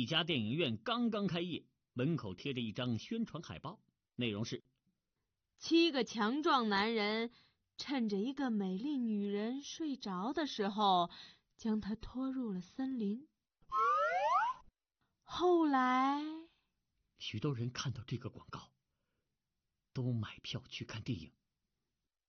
一家电影院刚刚开业，门口贴着一张宣传海报，内容是 7个强壮男人趁着一个美丽女人睡着的时候，将她拖入了森林。后来， 许多人看到这个广告，都买票去看电影。